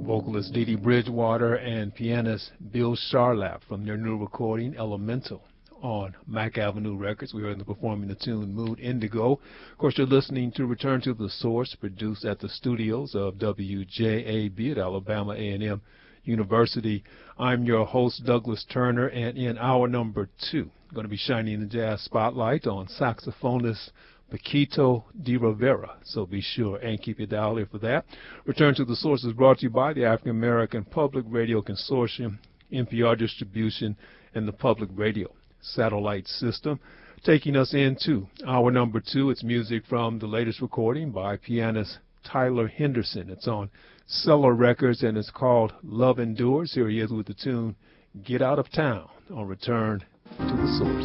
vocalist Dee Dee Bridgewater and pianist Bill Charlap from their new recording, Elemental, on Mack Avenue Records. We heard them performing the tune Mood Indigo. Of course, you're listening to Return to the Source, produced at the studios of WJAB at Alabama A&M University. I'm your host, Douglas Turner, and in hour number 2, I'm going to be shining the jazz spotlight on saxophonist Paquito D'Rivera. So be sure and keep your dial here for that. Return to the Source is brought to you by the African American Public Radio Consortium, NPR Distribution, and the Public Radio Satellite System. Taking us into hour number 2, it's music from the latest recording by pianist Tyler Henderson. It's on Cellar Records, and it's called Love Endures. Here he is with the tune Get Out of Town on Return to the Source.